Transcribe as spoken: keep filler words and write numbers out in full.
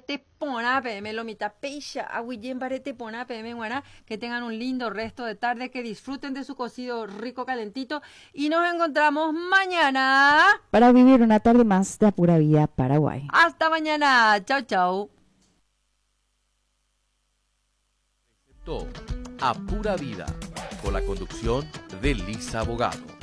barete pona pm lomita peixa aguillén barete pona pm guaná. Que tengan un lindo resto de tarde, que disfruten de su cocido rico calentito y nos encontramos mañana para vivir una tarde más de Pura Vida Paraguay. Hasta mañana, chau chau. A Pura Vida, con la conducción de Lisa Abogado.